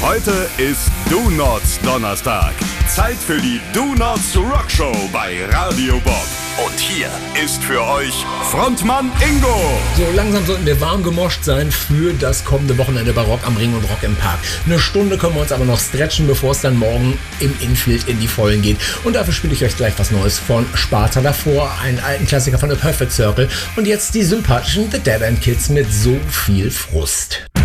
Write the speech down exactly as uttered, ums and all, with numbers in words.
Heute ist Donuts Donnerstag. Zeit für die Donuts Rock Show bei Radio Bob. Und hier ist für euch Frontmann Ingo. So langsam sollten wir warm gemoscht sein für das kommende Wochenende bei Rock am Ring und Rock im Park. Eine Stunde können wir uns aber noch stretchen, bevor es dann morgen im Infield in die Vollen geht. Und dafür spiele ich euch gleich was Neues von Sparta, davor einen alten Klassiker von The Perfect Circle und jetzt die sympathischen The Dead End Kids mit So viel Frust.